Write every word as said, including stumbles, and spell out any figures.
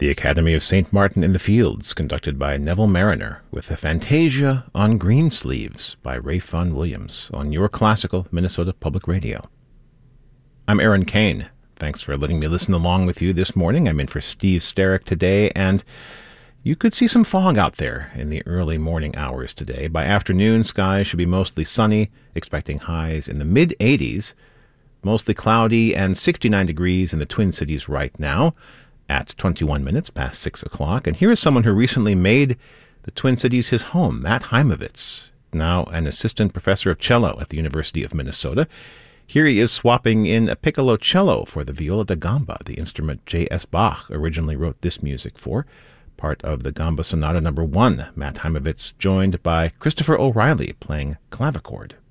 The Academy of Saint Martin in the Fields, conducted by Neville Mariner, with a Fantasia on Greensleeves by Ralph Vaughan Williams on your classical Minnesota Public Radio. I'm Aaron Kane. Thanks for letting me listen along with you this morning. I'm in for Steve Sterrick today, and you could see some fog out there in the early morning hours today. By afternoon, skies should be mostly sunny, expecting highs in the mid eighties, mostly cloudy and sixty-nine degrees in the Twin Cities right now at twenty-one minutes past six o'clock. And here is someone who recently made the Twin Cities his home, Matt Heimovitz, now an assistant professor of cello at the University of Minnesota. Here he is swapping in a piccolo cello for the viola da gamba, the instrument J S Bach originally wrote this music for, part of the Gamba Sonata number one. Matt Heimovitz joined by Christopher O'Reilly playing clavichord.